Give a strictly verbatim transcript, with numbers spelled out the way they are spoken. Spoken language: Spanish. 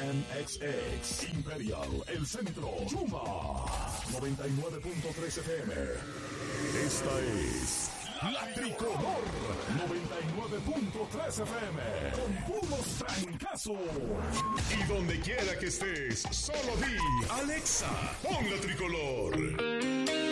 M X X, Imperial, El Centro, Yuma, noventa y nueve punto tres F M. Esta es La Tricolor, noventa y nueve punto tres F M, con puros trancazos. Y donde quiera que estés, solo di, Alexa, pon La Tricolor.